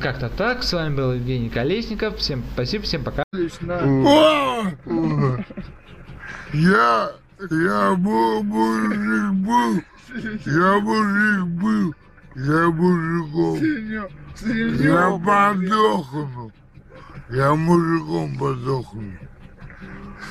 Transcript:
как-то так. С вами был Евгений Колесников. Всем спасибо, всем пока. Я мужик был, я мужиком. Я подохну. Я мужиком подохну.